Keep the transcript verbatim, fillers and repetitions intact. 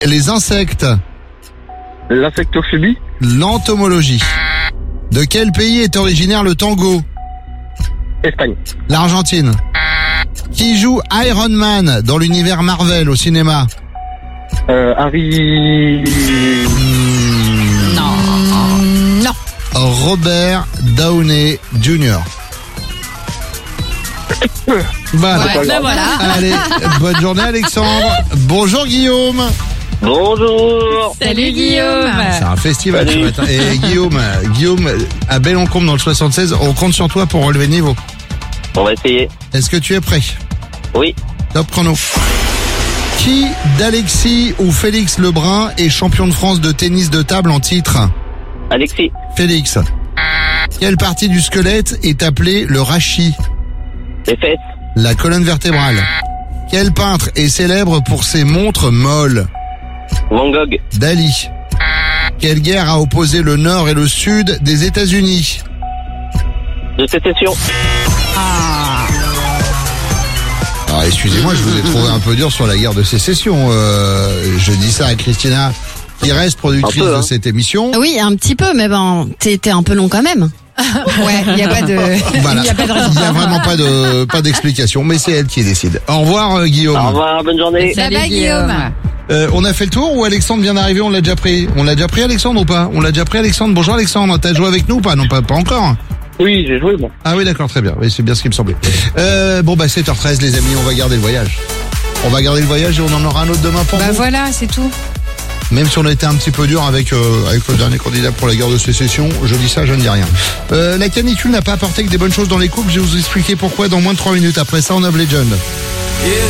Les insectes. L'insectophobie. L'entomologie. De quel pays est originaire le tango? Espagne. L'Argentine. Qui joue Iron Man dans l'univers Marvel au cinéma? Euh, Harry... Non. Non. Robert Downey junior Voilà. Ouais, ben voilà. Allez, bonne journée Alexandre. Bonjour Guillaume. Bonjour. Salut Guillaume. C'est un festival ce Salut. matin. Et Guillaume, Guillaume, à Bellencombe dans le soixante-seize, on compte sur toi pour relever le niveau. On va essayer. Est-ce que tu es prêt? Oui. Top chrono. Qui d'Alexis ou Félix Lebrun est champion de France de tennis de table en titre? Alexis. Félix. Quelle partie du squelette est appelée le rachis? Les fesses. La colonne vertébrale. Quel peintre est célèbre pour ses montres molles? Van Gogh. Dali. Quelle guerre a opposé le nord et le sud des États-Unis? De sécession. Alors excusez-moi, je vous ai trouvé un peu dur sur la guerre de sécession. Euh, je dis ça à Christina, qui reste productrice Un peu, hein. de cette émission. Oui, un petit peu, mais bon, t'es t'es un peu long quand même. Ouais, il y a pas de, Voilà. il y a pas de raison. Il y a vraiment pas de pas d'explication, mais c'est elle qui décide. Au revoir euh, Guillaume. Au revoir, bonne journée. Salut Guillaume. Euh, on a fait le tour ou Alexandre vient d'arriver? On l'a déjà pris. On l'a déjà pris Alexandre ou pas? On l'a déjà pris Alexandre. Bonjour Alexandre. T'as joué avec nous ou pas? Non, pas, pas encore. Oui, j'ai joué, moi. Ah oui, d'accord, très bien. Oui, c'est bien ce qui me semblait. Euh, bon bah sept heures treize les amis, on va garder le voyage. On va garder le voyage et on en aura un autre demain pour Bah vous. voilà, c'est tout. Même si on a été un petit peu dur avec euh, avec le dernier candidat pour la guerre de sécession, je dis ça, je ne dis rien. Euh, la canicule n'a pas apporté que des bonnes choses dans les couples. Je vais vous expliquer pourquoi dans moins de trois minutes. Après ça, on a Legend. Yeah.